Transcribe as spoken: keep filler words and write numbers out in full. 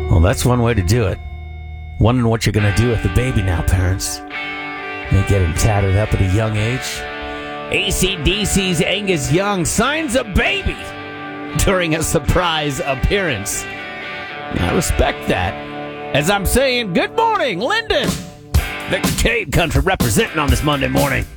Well, that's one way to do it. Wondering what you're going to do with the baby now, parents. May get him tatted up at a young age. A C D C's Angus Young signs a baby during a surprise appearance. I respect that. As I'm saying, good morning, Lyndon. Victor Cade Country representing on this Monday morning.